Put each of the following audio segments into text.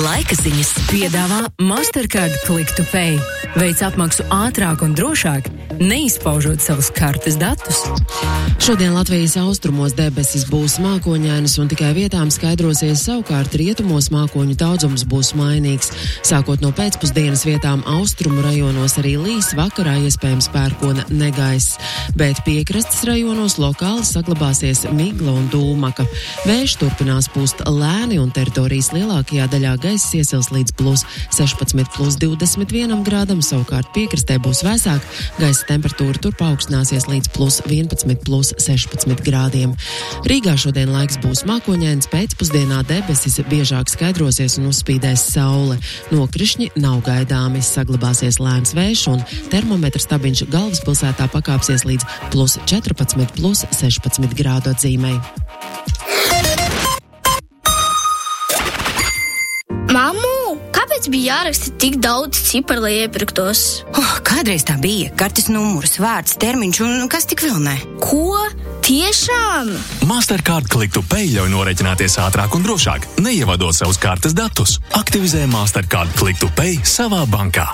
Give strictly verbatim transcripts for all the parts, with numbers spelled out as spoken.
Laika ziņas piedāvā Mastercard Click to Pay. Veic apmaksu ātrāk un drošāk, neizpaužot savus kartes datus. Šodien Latvijas austrumos debesis būs mākoņainas un tikai vietām skaidrosies, savukārt rietumos mākoņu daudzums būs mainīgs. Sākot no pēcpusdienas vietām austrumu rajonos arī līs, vakarā iespējams pērkona negaiss, bet piekrastes rajonos lokāli saglabāsies migla un dūmaka. Vējš turpinās pūst lēni un teritorijas lielākajā daļā gaiss iesils līdz plus sešpadsmit, plus divdesmit vienam grādam, savukārt piekrastē būs vēsāk, gaisa temperatūra tur paaugstināsies līdz plus vienpadsmit, plus sešpadsmit grādiem. Rīgā šodien laiks būs mākoņains, pēcpusdienā debesis biežāk skaidrosies un uzspīdēs saule. Nokrišņi nav gaidāmi, saglabāsies lēns vējš un termometra stabiņš galvaspilsētā pakāpsies līdz plus četrpadsmit, plus sešpadsmit grādu atzīmei. Mammu, kāpēc bija jāraksta tik daudz ciparu, lai iepirktos? Oh, kādreiz tā bija. Kartes numurs, vārds, termiņš un kas tik vēl ne. Ko? Tiešām? Mastercard Click to Pay ļauj norēķināties ātrāk un drošāk, neievadot savus kartes datus. Aktivizē Mastercard Click to Pay savā bankā.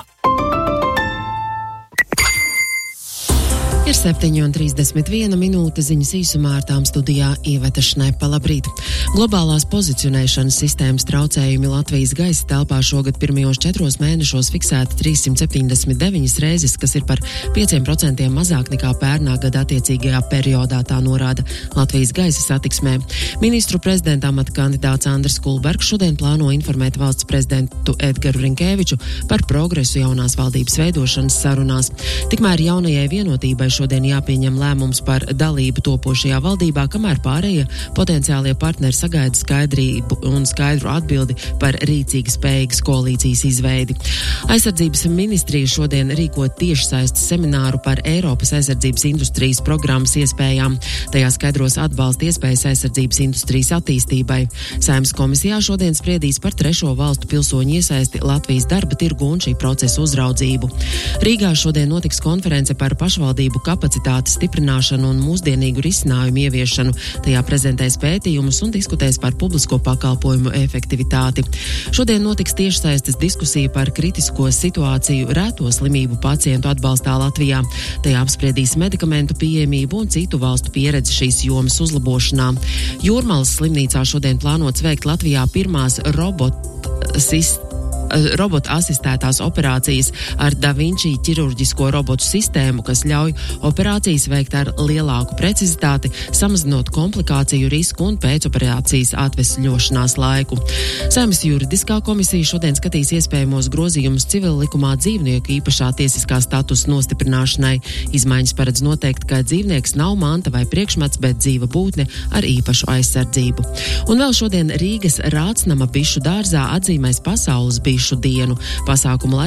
Ir septiņi un trīsdesmit viena minūte, ziņas īsumā ar tām studijā Iveta Šnepa. Labrīt! Globālās pozicionēšanas sistēmas traucējumi Latvijas gaisa telpā šogad pirmajos četros mēnešos fiksēti trīssimt septiņdesmit deviņas reizes, kas ir par pieciem procentiem mazāk nekā pērnā gada attiecīgajā periodā, tā norāda Latvijas gaisa satiksmē. Ministru prezidenta amata kandidāts Andris Kulbergs šodien plāno informēt valsts prezidentu Edgaru Rinkēviču par progresu jaunās valdības veidošanas sarunās. Tikmēr jaunajai vienotībai šodien jāpieņem lēmums par dalību topošajā valdībā, kamēr pārējie potenciālie partneri sagaida skaidrību un skaidru atbildi par rīcīgi spējīgas koalīcijas izveidi. Aizsardzības ministrija šodien rīko tiešsaistes semināru par Eiropas aizsardzības industrijas programmas iespējām. Tajā skaidros atbalsta iespējas aizsardzības industrijas attīstībai. Saeimas komisijā šodien spriedīs par trešo valstu pilsoņu iesaisti Latvijas darba tirgu un šī procesa uzraudzību. Rīgā šodien notiks konference par pašvaldību kapacitātes stiprināšanu un mūsdienīgu risinājumu ieviešanu. Tajā prezentēs pētījumus un diskutēs par publisko pakalpojumu efektivitāti. Šodien notiks tiešsaistes diskusija par kritisko situāciju rēto slimību pacientu atbalstā Latvijā. Tajā apspriedīs medikamentu pieejamību un citu valstu pieredzi šīs jomas uzlabošanā. Jūrmalas slimnīcā šodien plānots veikt Latvijā pirmās robotu sistēmas robota asistētās operācijas ar Da Vinci ķirurģisko robotu sistēmu, kas ļauj operācijas veikt ar lielāku precizitāti, samazinot komplikāciju risku un pēcoperācijas atvesļošanās laiku. Saeimas juridiskā komisija šodien skatīs iespējamos grozījumus civila likumā dzīvnieku īpašā tiesiskā statusa nostiprināšanai. Izmaiņas paredz noteikt, ka dzīvnieks nav manta vai priekšmets, bet dzīva būtne ar īpašu aizsardzību. Un vēl šodien Rīgas Rācnama bišu dārzā atzīmēs pasaules bišu dienu. Pasākuma